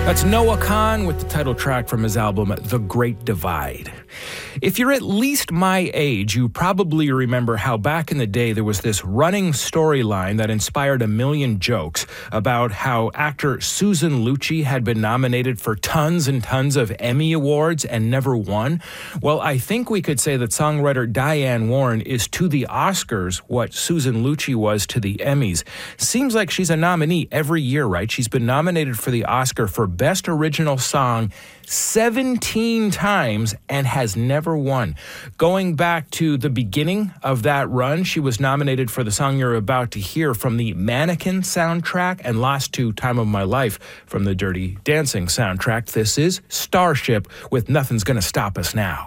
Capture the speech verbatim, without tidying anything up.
That's Noah Kahan with the title track from his album, The Great Divide. If you're at least my age, you probably remember how back in the day there was this running storyline that inspired a million jokes about how actor Susan Lucci had been nominated for tons and tons of Emmy Awards and never won. Well, I think we could say that songwriter Diane Warren is to the Oscars what Susan Lucci was to the Emmys. Seems like she's a nominee every year, right? She's been nominated for the Oscar for Best Original Song seventeen times and has never won. Going back to the beginning of that run, she was nominated for the song you're about to hear from the Mannequin soundtrack and lost to Time of My Life from the Dirty Dancing soundtrack. This is Starship with Nothing's Gonna Stop Us Now.